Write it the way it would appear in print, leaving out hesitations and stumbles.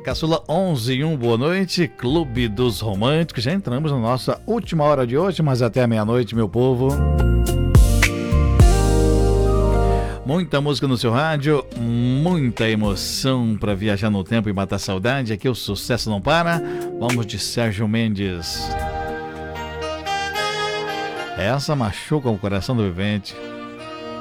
Caçula 11:01, boa noite, Clube dos Românticos. Já entramos na nossa última hora de hoje, mas até a meia-noite, meu povo. Muita música no seu rádio, muita emoção para viajar no tempo e matar saudade. Aqui o sucesso não para. Vamos de Sérgio Mendes. Essa machuca o coração do vivente.